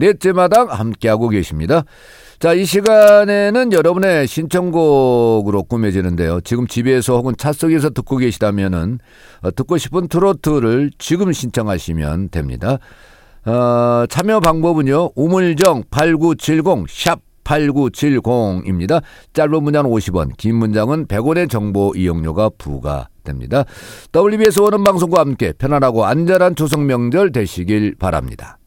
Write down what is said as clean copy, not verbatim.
넷째 마당 함께하고 계십니다. 자, 이 시간에는 여러분의 신청곡으로 꾸며지는데요. 지금 집에서 혹은 차 속에서 듣고 계시다면은 듣고 싶은 트로트를 지금 신청하시면 됩니다. 참여 방법은요. 우물정 8970 샵 8970입니다. 짧은 문자는 50원, 긴 문장은 100원의 정보 이용료가 부과됩니다. WBS 원음방송과 함께 편안하고 안전한 추석 명절 되시길 바랍니다.